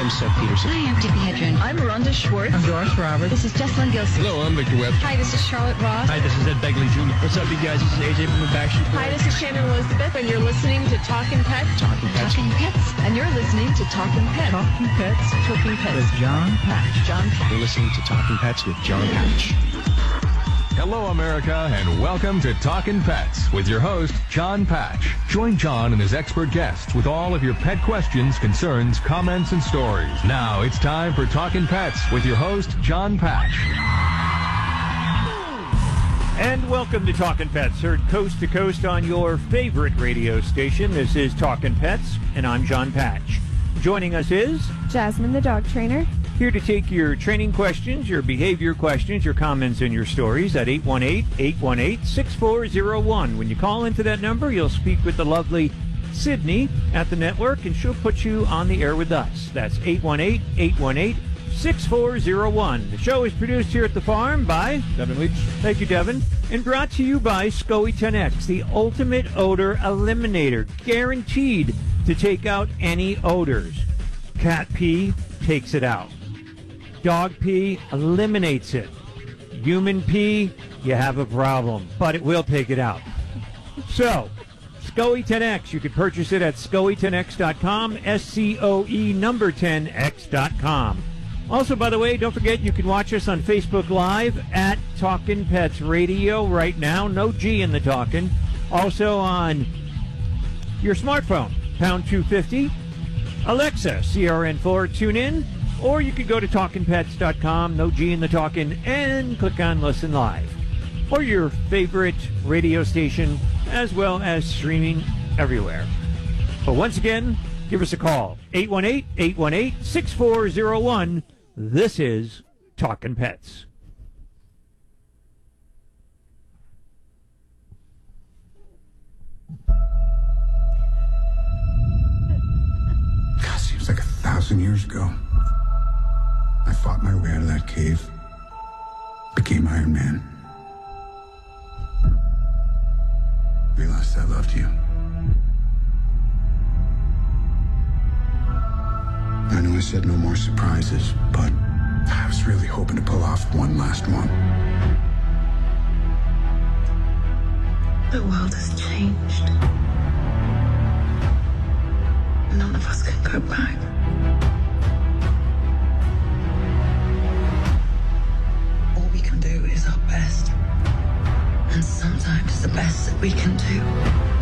I'm Seth Peterson. Hi, I'm Tippi Hedren. I'm Rhonda Schwartz. I'm Doris Roberts. This is Jessalyn Gilson. Hello, I'm Victor Webb. Hi, this is Charlotte Ross. Hi, this is Ed Begley Jr. What's up, you guys? This is AJ from the Backstreet Boys. Hi, this is Shannon Elizabeth, and you're listening to Talkin' Pets. Talking Pets. Talking Pets. And you're listening to Talkin' Pets. Talking Pets Talking Pets. with John Patch. John Patch. You're listening to Talking Pets with John Patch. Hello, America, and welcome to Talkin' Pets with your host, John Patch. Join John and his expert guests with all of your pet questions, concerns, comments, and stories. Now it's time for Talkin' Pets with your host, John Patch. And welcome to Talkin' Pets, heard coast to coast on your favorite radio station. This is Talkin' Pets, and I'm John Patch. Joining us is Jasmine, the dog trainer. Here to take your training questions, your behavior questions, your comments, and your stories at 818-818-6401. When you call into that number, you'll speak with the lovely Sydney at the network, and she'll put you on the air with us. That's 818-818-6401. The show is produced here at the farm by Devin Leach. Thank you, Devin. And brought to you by SCOE 10X, the ultimate odor eliminator, guaranteed to take out any odors. Cat pee takes it out. Dog pee eliminates it. Human pee, you have a problem, but it will take it out. So, SCOE 10X, you can purchase it at SCOE10X.com, SCOE number 10X.com. Also, by the way, don't forget you can watch us on Facebook Live at Talkin' Pets Radio right now. No G in the talkin'. Also on your smartphone, pound 250. Alexa, CRN4, tune in. Or you could go to TalkinPets.com, no G in the talkin', and click on Listen Live. Or your favorite radio station, as well as streaming everywhere. But once again, give us a call, 818-818-6401. This is Talkin' Pets. God, seems like 1,000 years ago. I fought my way out of that cave, became Iron Man. Realized I loved you. I know I said no more surprises, but I was really hoping to pull off one last one. The world has changed. None of us can go back. All we can do is our best. And sometimes the best that we can do